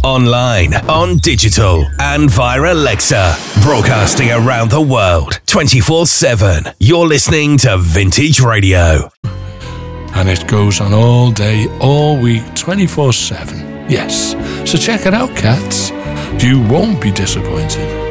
online, on digital, and via Alexa. Broadcasting around the world, 24/7. You're listening to Vintage Radio. And it goes on all day, all week, 24/7. Yes, so check it out, cats. You won't be disappointed.